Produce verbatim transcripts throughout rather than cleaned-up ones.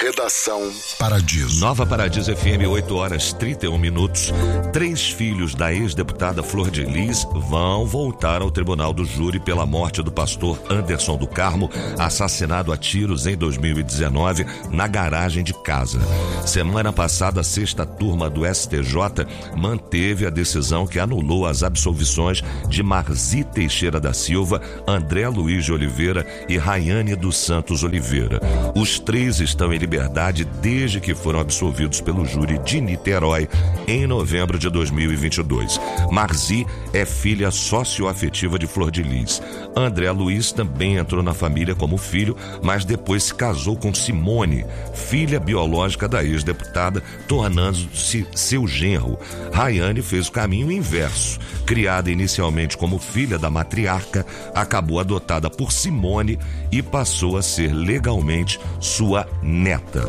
Redação Paradiso. Nova Paradiso F M, oito horas e trinta e um minutos. Três filhos da ex-deputada Flor de Lis vão voltar ao tribunal do júri pela morte do pastor Anderson do Carmo, assassinado a tiros em dois mil e dezenove na garagem de casa. Semana passada, a sexta turma do S T J manteve a decisão que anulou as absolvições de Marzi Teixeira da Silva, André Luiz de Oliveira e Rayane dos Santos Oliveira. Os três estão em liberdade desde que foram absolvidos pelo júri de Niterói em novembro de dois mil e vinte e dois. Marzi é filha socioafetiva de Flor de Lis. André Luiz também entrou na família como filho, mas depois se casou com Simone, filha biológica da ex-deputada, tornando-se seu genro. Rayane fez o caminho inverso. Criada inicialmente como filha da matriarca, acabou adotada por Simone e passou a ser legalmente sua neta.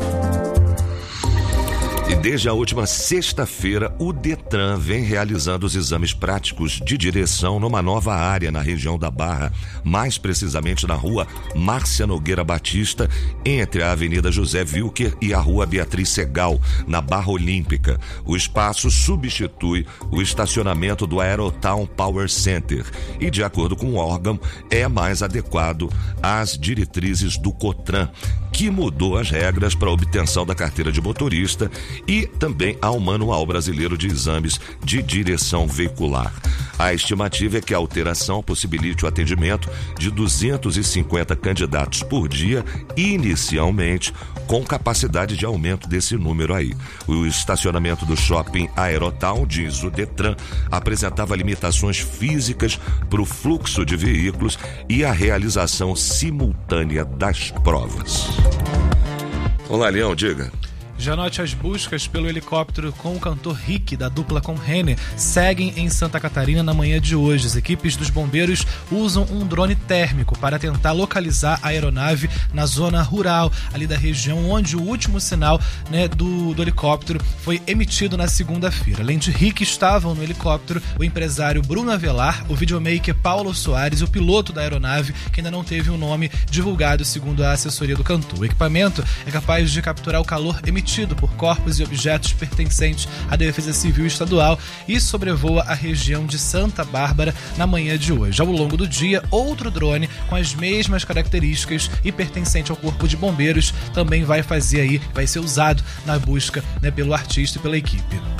E desde a última sexta-feira, o Detran vem realizando os exames práticos de direção numa nova área na região da Barra, mais precisamente na rua Márcia Nogueira Batista, entre a Avenida José Wilker e a rua Beatriz Segal, na Barra Olímpica. O espaço substitui o estacionamento do Aerotown Power Center e, de acordo com o órgão, é mais adequado às diretrizes do COTRAN, que mudou as regras para a obtenção da carteira de motorista e também ao Manual Brasileiro de Exames de Direção Veicular. A estimativa é que a alteração possibilite o atendimento de duzentos e cinquenta candidatos por dia, inicialmente, com capacidade de aumento desse número aí. O estacionamento do shopping Aerotown, diz o Detran, apresentava limitações físicas para o fluxo de veículos e a realização simultânea das provas. Olá, Leão, diga. Janote, as buscas pelo helicóptero com o cantor Rick, da dupla com Renner, seguem em Santa Catarina na manhã de hoje. As equipes dos bombeiros usam um drone térmico para tentar localizar a aeronave na zona rural, ali da região onde o último sinal, né, do, do helicóptero foi emitido na segunda-feira. Além de Rick, estavam no helicóptero o empresário Bruno Avelar, o videomaker Paulo Soares e o piloto da aeronave, que ainda não teve um nome divulgado, segundo a assessoria do cantor. O equipamento é capaz de capturar o calor emitido por corpos e objetos pertencentes à Defesa Civil Estadual e sobrevoa a região de Santa Bárbara na manhã de hoje. Ao longo do dia, outro drone com as mesmas características e pertencente ao Corpo de Bombeiros também vai fazer aí, vai ser usado na busca, né, pelo artista e pela equipe.